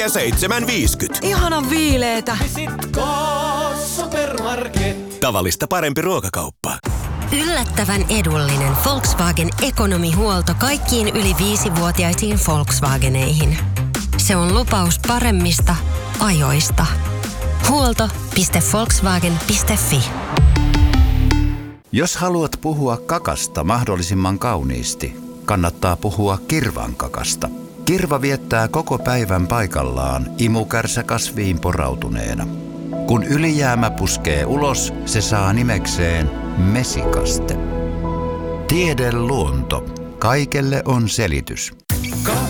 ja 7,50. Ihanan viileetä. Supermarket. Tavallista parempi ruokakauppa. Yllättävän edullinen Volkswagen ekonomihuolto kaikkiin yli 5-vuotiaisiin Volkswageneihin. Se on lupaus paremmista ajoista. Huolto.volkswagen.fi. Jos haluat puhua kakasta mahdollisimman kauniisti, kannattaa puhua kirvan kakasta. Kirva viettää koko päivän paikallaan imukärsä kasviin porautuneena. Kun ylijäämä puskee ulos, se saa nimekseen mesikaste. Tiedeluonto. Kaikelle on selitys.